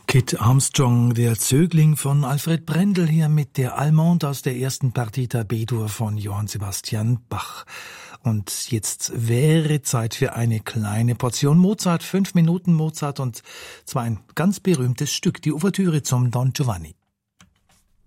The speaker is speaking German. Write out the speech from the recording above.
Kit Armstrong, der Zögling von Alfred Brendel, hier mit der Allemande aus der ersten Partita B-Dur von Johann Sebastian Bach. Und jetzt wäre Zeit für eine kleine Portion Mozart, 5 Minuten Mozart, und zwar ein ganz berühmtes Stück, die Ouvertüre zum Don Giovanni.